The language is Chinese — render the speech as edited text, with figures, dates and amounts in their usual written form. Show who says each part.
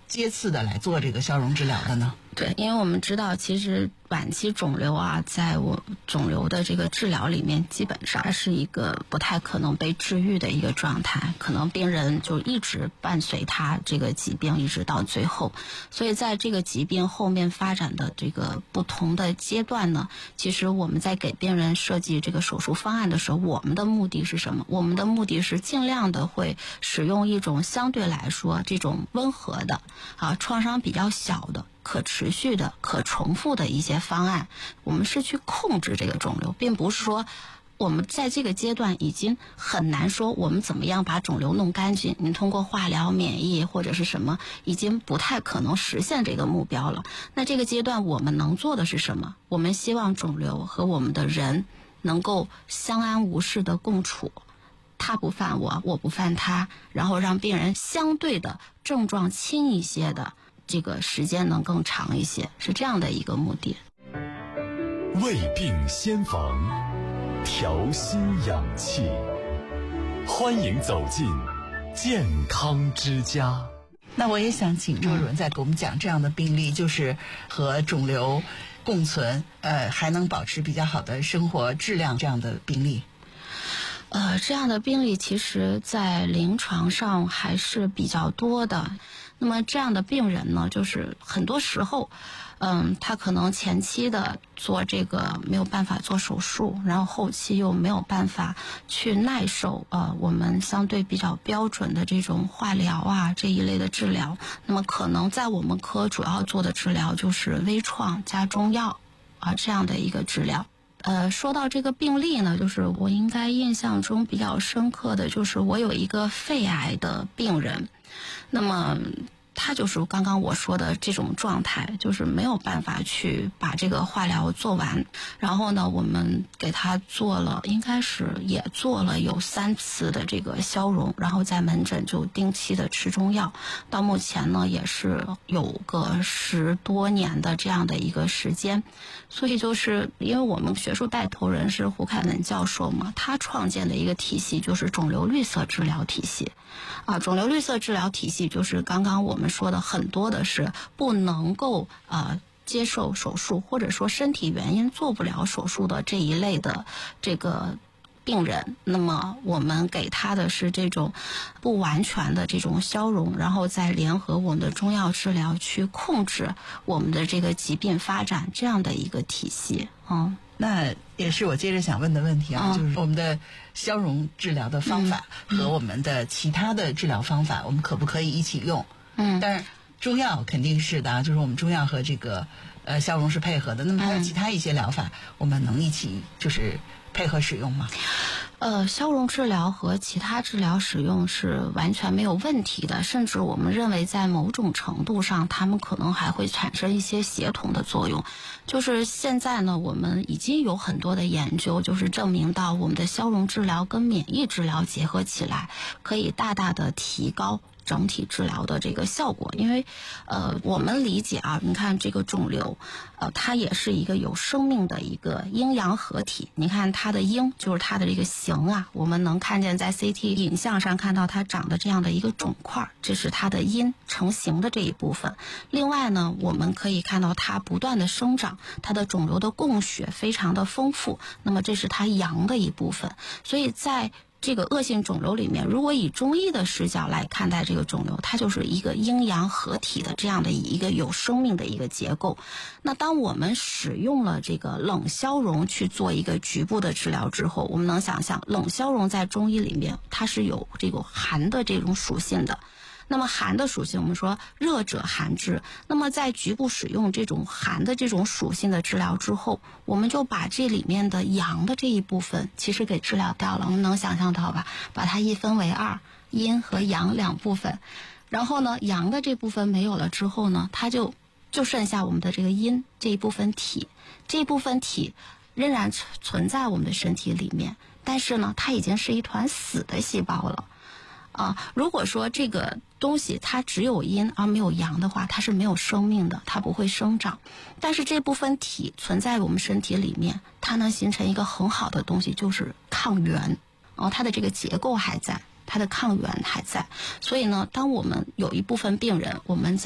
Speaker 1: 接次的来做这个消融治疗的呢？
Speaker 2: 对，因为我们知道其实晚期肿瘤啊，在我肿瘤的这个治疗里面，基本上是一个不太可能被治愈的一个状态，可能病人就一直伴随他这个疾病一直到最后。所以在这个疾病后面发展的这个不同的阶段呢，其实我们在给病人设计这个手术方案的时候，我们的目的是什么？我们的目的是尽量的会使用一种相对来说这种温和的创伤比较小的可持续的可重复的一些方案，我们是去控制这个肿瘤，并不是说我们在这个阶段已经很难说我们怎么样把肿瘤弄干净，你通过化疗免疫或者是什么已经不太可能实现这个目标了。那这个阶段我们能做的是什么？我们希望肿瘤和我们的人能够相安无事的共处，他不犯我，我不犯他，然后让病人相对的症状轻一些的这个时间能更长一些，是这样的一个目的。
Speaker 3: 未病先防，调心养气，欢迎走进健康之家。
Speaker 1: 那我也想请周主任再给我们讲这样的病例，就是和肿瘤共存，还能保持比较好的生活质量这样的病例。
Speaker 2: 这样的病例其实在临床上还是比较多的。那么这样的病人呢，就是很多时候他可能前期的做这个没有办法做手术，然后后期又没有办法去耐受我们相对比较标准的这种化疗这一类的治疗。那么可能在我们科主要做的治疗就是微创加中药这样的一个治疗。说到这个病例呢，就是我应该印象中比较深刻的就是我有一个肺癌的病人，那么他就是刚刚我说的这种状态，就是没有办法去把这个化疗做完。然后呢，我们给他做了，应该是也做了有3次的这个消融，然后在门诊就定期的吃中药。到目前呢，也是有个10多年的这样的一个时间。所以就是因为我们学术带头人是胡凯文教授嘛，他创建的一个体系就是肿瘤绿色治疗体系。肿瘤绿色治疗体系就是刚刚我们说的很多的是不能够接受手术，或者说身体原因做不了手术的这一类的这个病人，那么我们给他的是这种不完全的这种消融，然后再联合我们的中药治疗去控制我们的这个疾病发展，这样的一个体系。
Speaker 1: 那也是我接着想问的问题就是我们的消融治疗的方法和我们的其他的治疗方法，我们可不可以一起用？但是中药肯定是的就是我们中药和这个消融是配合的。那么还有其他一些疗法，我们能一起就是配合使用吗？
Speaker 2: 消融治疗和其他治疗使用是完全没有问题的，甚至我们认为在某种程度上它们可能还会产生一些协同的作用。就是现在呢，我们已经有很多的研究就是证明到我们的消融治疗跟免疫治疗结合起来可以大大的提高整体治疗的这个效果。因为我们理解你看这个肿瘤它也是一个有生命的一个阴阳合体。你看它的阴就是它的这个形我们能看见在 CT 影像上看到它长的这样的一个肿块，这是它的阴成形的这一部分。另外呢，我们可以看到它不断的生长，它的肿瘤的供血非常的丰富，那么这是它阳的一部分。所以在这个恶性肿瘤里面，如果以中医的视角来看待这个肿瘤，它就是一个阴阳合体的这样的一个有生命的一个结构。那当我们使用了这个冷消融去做一个局部的治疗之后，我们能想象冷消融在中医里面它是有这个寒的这种属性的。那么寒的属性我们说热者寒之，那么在局部使用这种寒的这种属性的治疗之后，我们就把这里面的阳的这一部分其实给治疗掉了。我们能想象到吧，把它一分为2，阴和阳2部分。然后呢，阳的这部分没有了之后呢，它就剩下我们的这个阴这一部分体。这一部分体仍然存在我们的身体里面，但是呢它已经是一团死的细胞了。如果说这个东西它只有阴而没有阳的话，它是没有生命的，它不会生长。但是这部分体存在我们身体里面，它能形成一个很好的东西，就是抗原。它的这个结构还在，它的抗原还在。所以呢，当我们有一部分病人，我们在